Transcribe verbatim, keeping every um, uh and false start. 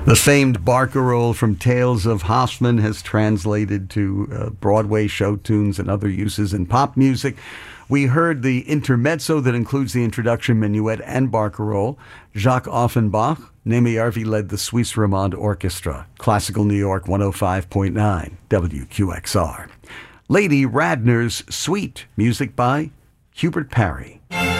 The famed barcarolle from Tales of Hoffmann has translated to uh, Broadway show tunes and other uses in pop music. We heard the intermezzo that includes the introduction, minuet, and barcarolle. Jacques Offenbach, Nemi Arvi led the Suisse Romande Orchestra. Classical New York one oh five point nine W Q X R. Lady Radner's Suite, music by Hubert Parry.